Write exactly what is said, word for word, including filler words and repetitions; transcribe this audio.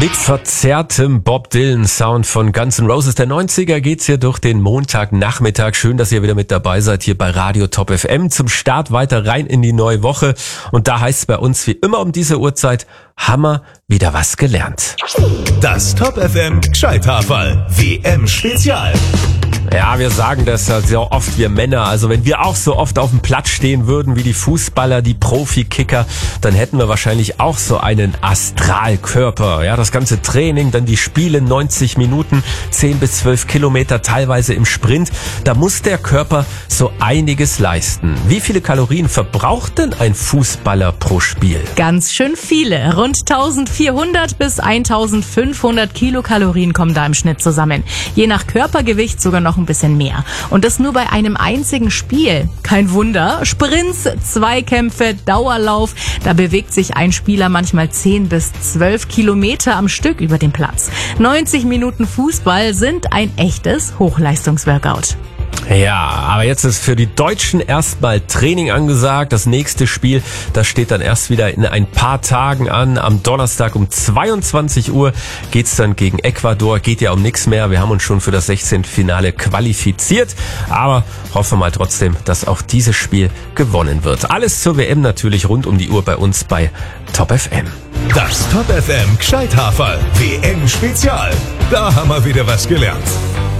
Mit verzerrtem Bob Dylan Sound von Guns N' Roses der neunziger geht's hier durch den Montagnachmittag. Schön, dass ihr wieder mit dabei seid hier bei Radio Top F M. Zum Start weiter rein in die neue Woche. Und da heißt es bei uns wie immer um diese Uhrzeit, Hammer, wieder was gelernt. Das Top F M Gescheithaferl W M Spezial. Ja, wir sagen das ja sehr oft, wir Männer. Also wenn wir auch so oft auf dem Platz stehen würden wie die Fußballer, die Profikicker, dann hätten wir wahrscheinlich auch so einen Astralkörper. Ja, das ganze Training, dann die Spiele, neunzig Minuten, zehn bis zwölf Kilometer, teilweise im Sprint. Da muss der Körper so einiges leisten. Wie viele Kalorien verbraucht denn ein Fußballer pro Spiel? Ganz schön viele. Rund eintausendvierhundert bis eintausendfünfhundert Kilokalorien kommen da im Schnitt zusammen. Je nach Körpergewicht sogar noch ein bisschen mehr. Und das nur bei einem einzigen Spiel. Kein Wunder. Sprints, Zweikämpfe, Dauerlauf. Da bewegt sich ein Spieler manchmal zehn bis zwölf Kilometer am Stück über den Platz. neunzig Minuten Fußball sind ein echtes Hochleistungsworkout. Ja, aber jetzt ist für die Deutschen erstmal Training angesagt. Das nächste Spiel, das steht dann erst wieder in ein paar Tagen an. Am Donnerstag um zweiundzwanzig Uhr geht's dann gegen Ecuador. Geht ja um nichts mehr. Wir haben uns schon für das Sechzehntelfinale qualifiziert. Aber hoffen wir mal trotzdem, dass auch dieses Spiel gewonnen wird. Alles zur W M natürlich rund um die Uhr bei uns bei Top F M. Das Top F M Gescheithaferl W M Spezial. Da haben wir wieder was gelernt.